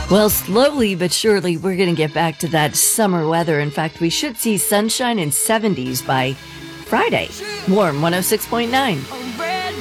Well, slowly but surely, we're going to get back to that summer weather. In fact, we should see sunshine in 70s by Friday. Warm 106.9.